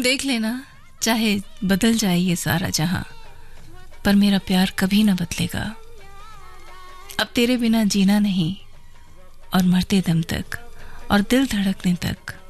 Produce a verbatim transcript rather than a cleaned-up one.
देख लेना, चाहे बदल जाए ये सारा जहां, पर मेरा प्यार कभी ना बदलेगा। अब तेरे बिना जीना नहीं, और मरते दम तक और दिल धड़कने तक